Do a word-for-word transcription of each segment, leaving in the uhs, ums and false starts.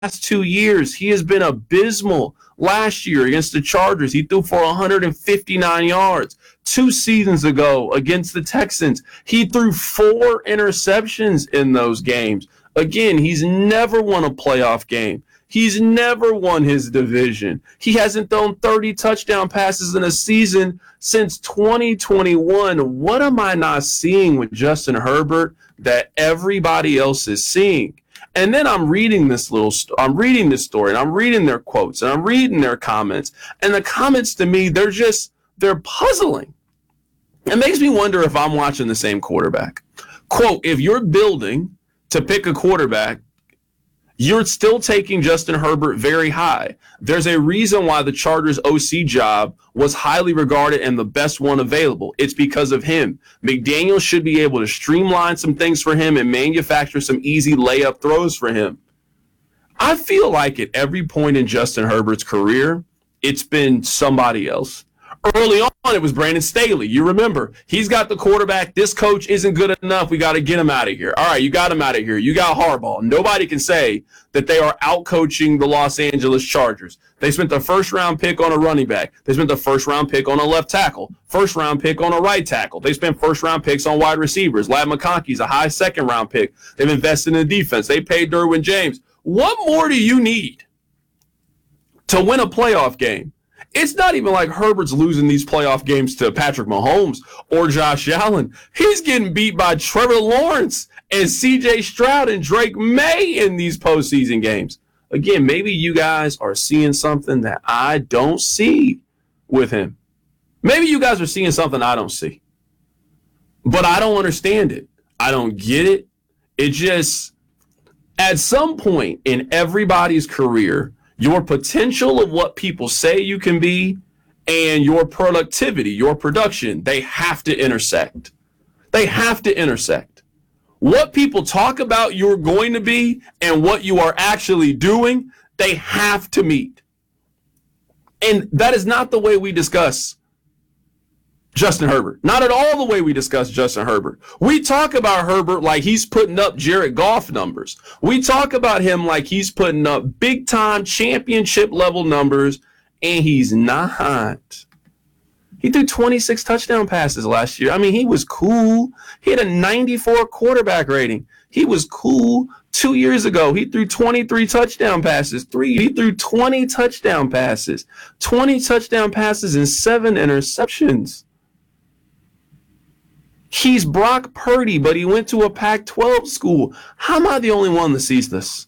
last two years, he has been abysmal. Last year against the Chargers, he threw for one hundred fifty-nine yards. Two seasons ago against the Texans, he threw four interceptions in those games. Again, he's never won a playoff game. He's never won his division. He hasn't thrown thirty touchdown passes in a season since twenty twenty-one. What am I not seeing with Justin Herbert that everybody else is seeing? And then I'm reading this little, st- I'm reading this story, and I'm reading their quotes, and I'm reading their comments. And the comments to me, they're just, they're puzzling. It makes me wonder if I'm watching the same quarterback. Quote, if you're building to pick a quarterback, you're still taking Justin Herbert very high. There's a reason why the Chargers O C job was highly regarded and the best one available. It's because of him. McDaniel should be able to streamline some things for him and manufacture some easy layup throws for him. I feel like at every point in Justin Herbert's career, it's been somebody else. Early on, it was Brandon Staley. You remember, he's got the quarterback. This coach isn't good enough. We got to get him out of here. All right, you got him out of here. You got Harbaugh. Nobody can say that they are out-coaching the Los Angeles Chargers. They spent the first-round pick on a running back. They spent the first-round pick on a left tackle, first-round pick on a right tackle. They spent first-round picks on wide receivers. Ladd McConkey's a high second-round pick. They've invested in the defense. They paid Derwin James. What more do you need to win a playoff game? It's not even like Herbert's losing these playoff games to Patrick Mahomes or Josh Allen. He's getting beat by Trevor Lawrence and C J Stroud and Drake May in these postseason games. Again, maybe you guys are seeing something that I don't see with him. Maybe you guys are seeing something I don't see. But I don't understand it. I don't get it. It just, at some point in everybody's career, your potential of what people say you can be and your productivity, your production, they have to intersect. They have to intersect. What people talk about you're going to be and what you are actually doing, they have to meet. And that is not the way we discuss Justin Herbert. Not at all the way we discuss Justin Herbert. We talk about Herbert like he's putting up Jared Goff numbers. We talk about him like he's putting up big-time championship-level numbers, and he's not. He threw twenty-six touchdown passes last year. I mean, he was cool. He had a ninety-four quarterback rating. He was cool. Two years ago, he threw twenty-three touchdown passes. Three, he threw twenty touchdown passes. twenty touchdown passes and seven interceptions. He's Brock Purdy, but he went to a Pac twelve school. How am I the only one that sees this?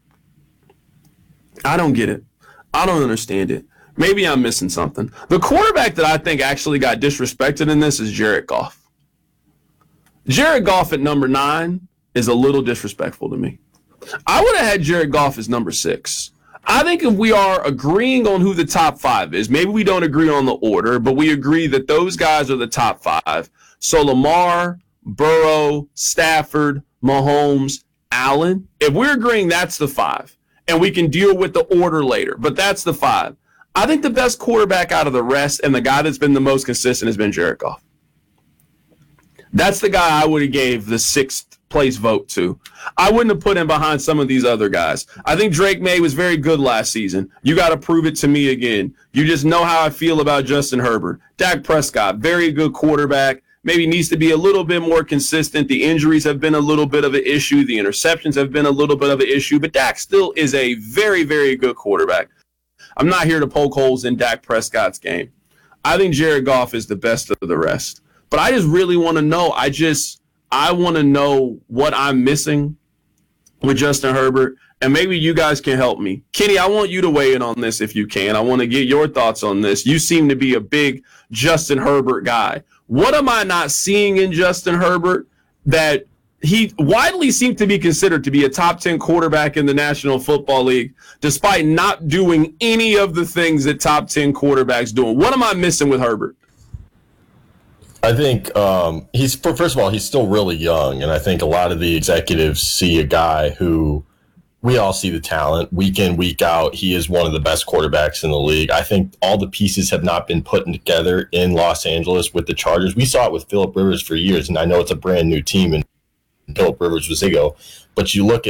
I don't get it. I don't understand it. Maybe I'm missing something. The quarterback that I think actually got disrespected in this is Jared Goff. Jared Goff at number nine is a little disrespectful to me. I would have had Jared Goff as number six. I think if we are agreeing on who the top five is, maybe we don't agree on the order, but we agree that those guys are the top five. So Lamar, Burrow, Stafford, Mahomes, Allen. If we're agreeing that's the five, and we can deal with the order later, but that's the five. I think the best quarterback out of the rest and the guy that's been the most consistent has been Jared Goff. That's the guy I would have gave the sixth place vote to. I wouldn't have put him behind some of these other guys. I think Drake May was very good last season. You got to prove it to me again. You just know how I feel about Justin Herbert. Dak Prescott, very good quarterback. Maybe needs to be a little bit more consistent. The injuries have been a little bit of an issue. The interceptions have been a little bit of an issue. But Dak still is a very, very good quarterback. I'm not here to poke holes in Dak Prescott's game. I think Jared Goff is the best of the rest. But I just really want to know. I just, I want to know what I'm missing with Justin Herbert. And maybe you guys can help me. Kenny, I want you to weigh in on this if you can. I want to get your thoughts on this. You seem to be a big Justin Herbert guy. What am I not seeing in Justin Herbert that he widely seems to be considered to be a top ten quarterback in the National Football League, despite not doing any of the things that top ten quarterbacks do? What am I missing with Herbert? I think um, he's, first of all, he's still really young. And I think a lot of the executives see a guy who, we all see the talent week in, week out. He is one of the best quarterbacks in the league. I think all the pieces have not been put together in Los Angeles with the Chargers. We saw it with Phillip Rivers for years, and I know it's a brand new team and Phillip Rivers was ego. But you look at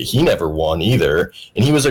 he never won either, and he was a